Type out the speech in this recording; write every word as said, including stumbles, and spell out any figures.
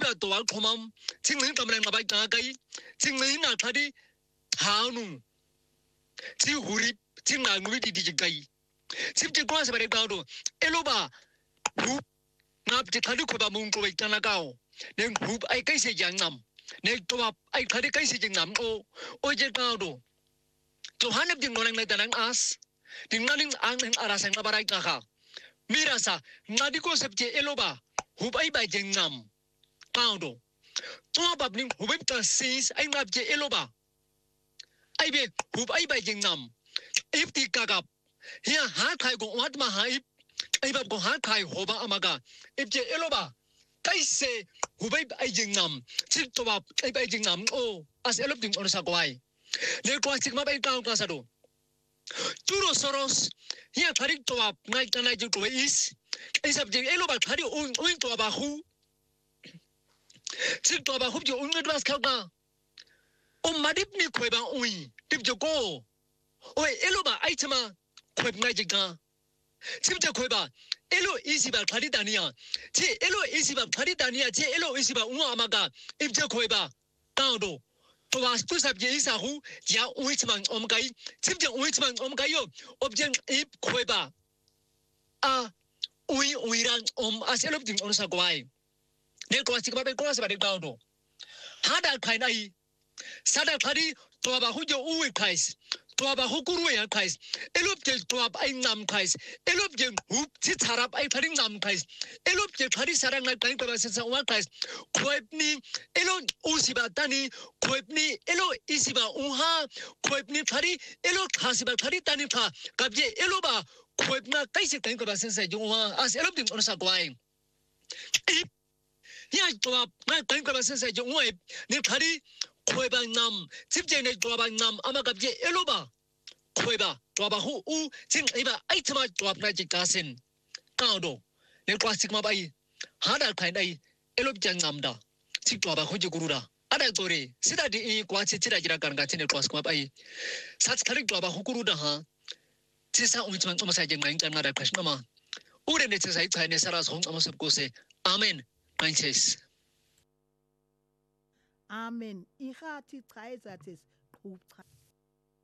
ba to wa khomam chingling kamran ba ka kai chingling na thadi hanu chi huri chingna ngwi di di kai chip je kwa sa ba ka do eloba hu na pti thadi ko ba mung ko ba kana kao nen hu ai kai se yang nam nen to ba ai thadi kai se jing nam o o je ka do to hanap ding nonang na tanang as ding naling ang ang arasang na baray ka ka mirasa ngadi ko sabje eloba hu ai ba jing nam ka do to ba ning hu ba ta sis ai ngabje eloba ai be hu ai ba jing nam if ti ka ka hiya ha khai ko wat ma ha ai ba ko ha khai ho ba amaga if je eloba kai se hu ba ai jing nam chit to ba ai ba jing nam o as elop ding on sa kwai le kwa sik ma ba ka ka sa do turo soros hiya thari to ba ngai ta nai ju to is ai sab je eloba thari un un to ba hu chit to ba hu je un ngas ka ka o madip ni khoi ba ui tip jo ko oi eloba ai chama khoi ngai je ka chip je khoi ba elo isi ba thari tania che elo isi ba thari tania che elo isi ba un amaga ip je khoi ba ta do to ba tu sab je isa hu ya ui chama om kai chip je ui chama om kai yo object ip khoi ba a ui ui ran om as elop ding on sa kwai ne ko sik ba be ko sa ba de ka do ha da khai nai sa da thari to ba hu jo ui khais to ba hu kuru ya khais elop je to ba ai nam khais elop je hu chi charap ai thari nam khais elop je thari sarang na kai ko ba sa wa khais khoip ni elo usi ba tani khoip ni elo isi ba uha khoip ni thari elo khasi ba thari tani tha kap je elo ba khoip na kai se kai ko ba sa sa jo ha as elop ding on sa kwai ya to ba na kai ko ba sa sa jo oi ni thari khoi ba nam chip je ne to ba nam ama kap je elo ba khoi ba to ba hu u ching ai ba ai chama to ba ji ka sin ka do ne kwa sik ma ba i ha da khai dai elo jang nam da chik to ba hu ji guru da ada to re sida di kwa chi chi da jira kan ga chin ne kwa sik ma ba i sa chari to ba hu guru da ha chi sa u chman chma sa jeng ngai kan na da krishna ma u re ne chi sai chai ne sara song ama sab ko se amen princess Amen. Ihati treizatis.